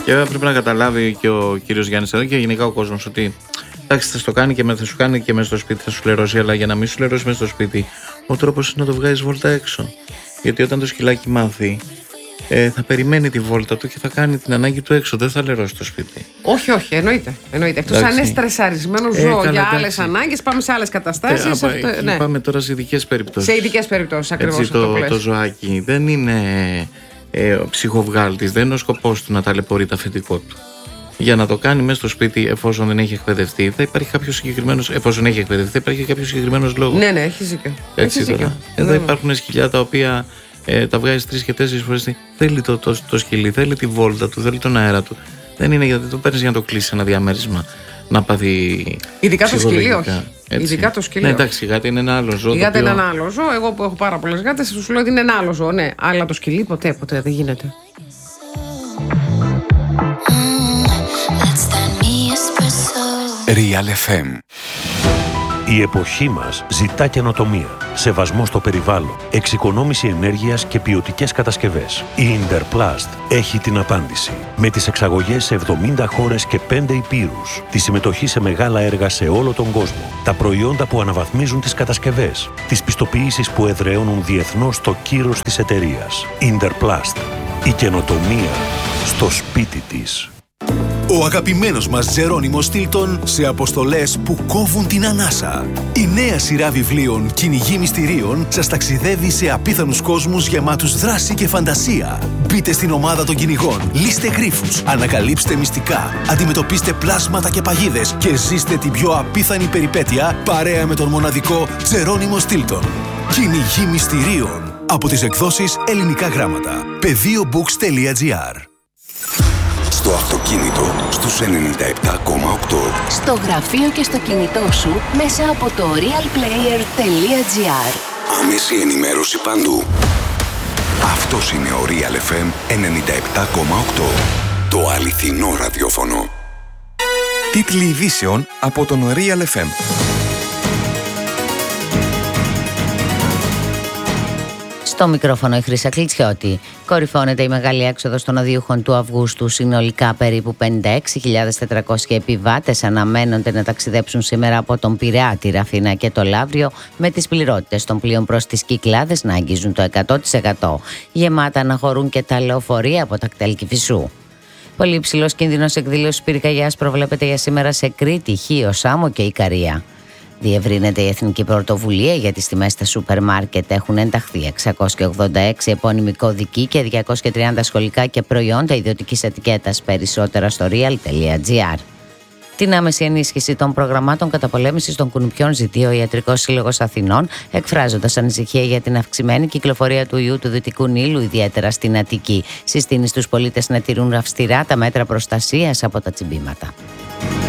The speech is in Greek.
Και βέβαια πρέπει να καταλάβει και ο κύριος Γιάννης εδώ και γενικά ο κόσμος ότι εντάξει, θα το κάνει και θα σου κάνει και μέσα στο σπίτι, θα σου λερώσει, αλλά για να μην σου λερώσει μέσα στο σπίτι, ο τρόπος είναι να το βγάζεις βόλτα έξω. Γιατί όταν το σκυλάκι μάθει, θα περιμένει τη βόλτα του και θα κάνει την ανάγκη του έξω, δεν θα λερώσει το σπίτι. Όχι, εννοείται. Εκτός αν είναι στρεσαρισμένο ζώο για άλλες ανάγκες, πάμε σε άλλες καταστάσεις. Ναι. Πάμε τώρα σε ειδικές περιπτώσεις. Σε ειδικές περιπτώσεις, ακριβώς. Το ζωάκι δεν είναι ψυχοβγάλτης, δεν είναι ο σκοπός του να ταλαιπωρεί το αφεντικό του. Για να το κάνει μέσα στο σπίτι, εφόσον δεν έχει εκπαιδευτεί, θα υπάρχει κάποιος συγκεκριμένος. Εφόσον έχει εκπαιδευτεί, θα υπάρχει κάποιος συγκεκριμένος λόγος. Ναι, έχει δίκιο. Έτσι τώρα. Εδώ υπάρχουν σκυλιά τα οποία τα βγάζει 3 και 4 φορές. Θέλει το σκυλί, θέλει τη βόλτα του, θέλει τον αέρα του. Δεν είναι γιατί το παίρνει για να το κλείσει ένα διαμέρισμα. Να πάθει. Ειδικά το σκυλί, όχι. Ειδικά το σκυλί. Ναι, εντάξει, η γάτα είναι ένα άλλο ζώο. Η γάτα είναι ένα άλλο ζώο. Εγώ που έχω πάρα πολλές γάτες, σου λέω ότι είναι ένα άλλο ζώο. Ναι, αλλά το σκυλί ποτέ δεν γίνεται. Real FM. Η εποχή μας ζητά καινοτομία, σεβασμό στο περιβάλλον, εξοικονόμηση ενέργειας και ποιοτικές κατασκευές. Η Interplast έχει την απάντηση. Με τις εξαγωγές σε 70 χώρες και 5 υπήρους, τη συμμετοχή σε μεγάλα έργα σε όλο τον κόσμο, τα προϊόντα που αναβαθμίζουν τις κατασκευές, τις πιστοποιήσεις που εδραιώνουν διεθνώς το κύρος της εταιρείας. Interplast. Η καινοτομία στο σπίτι της. Ο αγαπημένος μας Τζερόνιμος Στίλτον σε αποστολές που κόβουν την ανάσα. Η νέα σειρά βιβλίων «Κυνηγοί μυστηρίων» σας ταξιδεύει σε απίθανους κόσμους γεμάτους δράση και φαντασία. Μπείτε στην ομάδα των κυνηγών, λύστε γρίφους, ανακαλύψτε μυστικά, αντιμετωπίστε πλάσματα και παγίδες και ζήστε την πιο απίθανη περιπέτεια παρέα με τον μοναδικό Τζερόνιμο Στίλτον. «Κυνηγοί μυστηρίων» από τις εκδόσεις Ελληνικά Γράμματα. Πεδίobooks.gr. Στο αυτοκίνητο στους 97,8. Στο γραφείο και στο κινητό σου μέσα από το realplayer.gr. Άμεση ενημέρωση παντού. Αυτός είναι ο Real FM 97,8. Το αληθινό ραδιόφωνο. Τίτλοι ειδήσεων από τον Real FM. Στο μικρόφωνο η Χρύσα Κλιτσιώτη. Κορυφώνεται η μεγάλη έξοδος των οδείουχων του Αυγούστου. Συνολικά περίπου 56.400 επιβάτες αναμένονται να ταξιδέψουν σήμερα από τον Πειραιά, τη Ραφίνα και το Λαύριο, με τις πληρότητες των πλοίων προς τις Κυκλάδες να αγγίζουν το 100%. Γεμάτα να χωρούν και τα λεωφορεία από τα κτέλ Κηφισού. Πολύ υψηλός κίνδυνος εκδήλωσης πυρκαγιάς προβλέπεται για σήμερα σε Κρήτη, Χίο, Σάμο και Ικαρία. Διευρύνεται η Εθνική Πρωτοβουλία για τις τιμές στα σούπερ μάρκετ. Έχουν ενταχθεί 686 επώνυμοι κωδικοί και 230 σχολικά και προϊόντα ιδιωτικής ετικέτας. Περισσότερα στο real.gr. Την άμεση ενίσχυση των προγραμμάτων καταπολέμησης των κουνουπιών ζητεί ο Ιατρικός Σύλλογος Αθηνών, εκφράζοντας ανησυχία για την αυξημένη κυκλοφορία του ιού του Δυτικού Νείλου, ιδιαίτερα στην Αττική. Συστήνει στους πολίτες να τηρούν αυστηρά τα μέτρα προστασίας από τα τσιμπήματα.